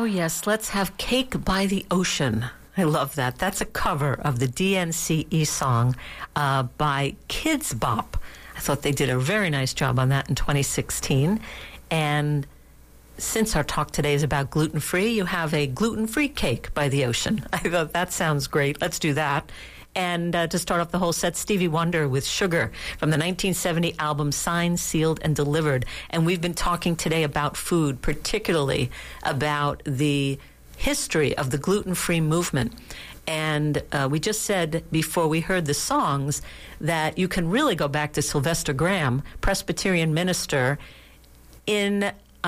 Oh, yes, let's have Cake by the Ocean. I love that. That's a cover of the DNCE song by Kids Bop. I thought they did a very nice job on that in 2016. And since our talk today is about gluten-free, you have a gluten-free cake by the ocean. I thought that sounds great. Let's do that. And to start off the whole set, Stevie Wonder with Sugar from the 1970 album Signed, Sealed, and Delivered. And we've been talking today about food, particularly about the history of the gluten-free movement. And we just said before we heard the songs that you can really go back to Sylvester Graham, Presbyterian minister in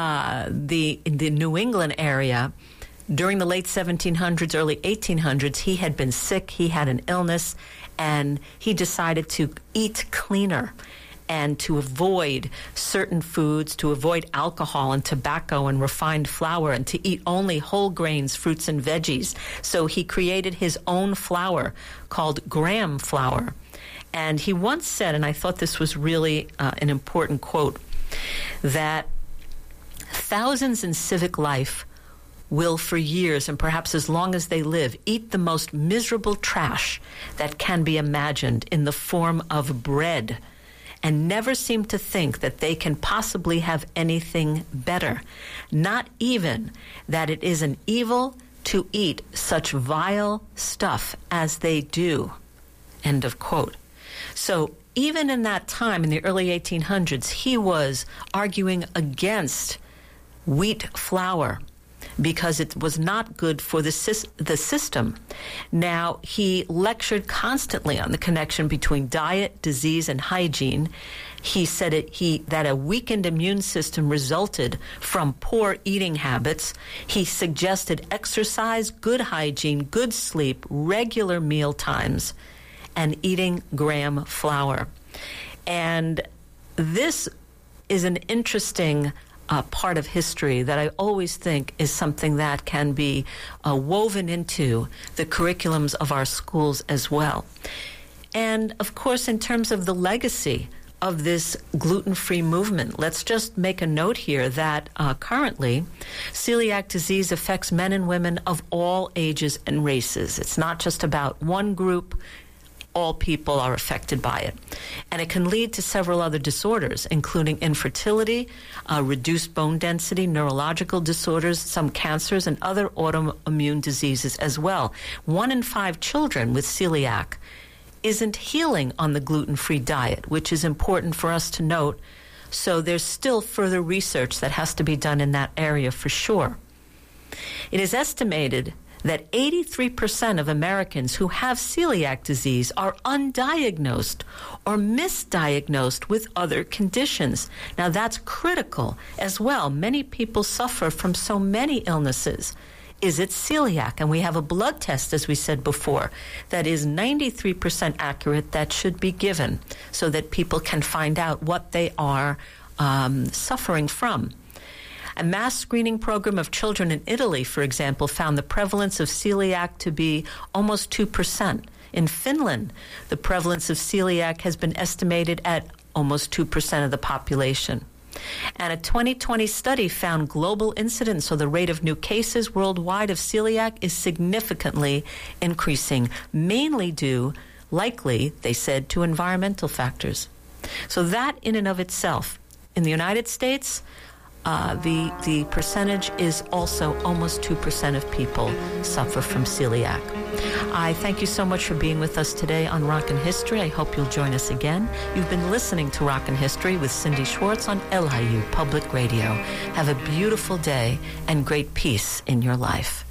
the New England area. During the late 1700s, early 1800s, he had been sick, he had an illness, and he decided to eat cleaner and to avoid certain foods, to avoid alcohol and tobacco and refined flour, and to eat only whole grains, fruits, and veggies. So he created his own flour called Graham flour. And he once said, and I thought this was really an important quote, that thousands in civic life will for years and perhaps as long as they live eat the most miserable trash that can be imagined in the form of bread and never seem to think that they can possibly have anything better, not even that it is an evil to eat such vile stuff as they do. End of quote. So even in that time, in the early 1800s, he was arguing against wheat flour because it was not good for the system. Now, he lectured constantly on the connection between diet, disease, and hygiene. He said that a weakened immune system resulted from poor eating habits. He suggested exercise, good hygiene, good sleep, regular meal times, and eating Graham flour. And this is an interesting part of history that I always think is something that can be woven into the curriculums of our schools as well. And, of course, in terms of the legacy of this gluten-free movement, let's just make a note here that currently celiac disease affects men and women of all ages and races. It's not just about one group. All people are affected by it. And it can lead to several other disorders, including infertility, reduced bone density, neurological disorders, some cancers, and other autoimmune diseases as well. 1 in 5 children with celiac isn't healing on the gluten-free diet, which is important for us to note. So there's still further research that has to be done in that area for sure. It is estimated that 83% of Americans who have celiac disease are undiagnosed or misdiagnosed with other conditions. Now, that's critical as well. Many people suffer from so many illnesses. Is it celiac? And we have a blood test, as we said before, that is 93% accurate that should be given so that people can find out what they are suffering from. A mass screening program of children in Italy, for example, found the prevalence of celiac to be almost 2%. In Finland, the prevalence of celiac has been estimated at almost 2% of the population. And a 2020 study found global incidence, so the rate of new cases worldwide of celiac is significantly increasing, mainly due, likely, they said, to environmental factors. So that in and of itself, in the United States, the percentage is also almost 2% of people suffer from celiac. I thank you so much for being with us today on Rockin' History. I hope you'll join us again. You've been listening to Rockin' History with Cindy Schwartz on LIU Public Radio. Have a beautiful day and great peace in your life.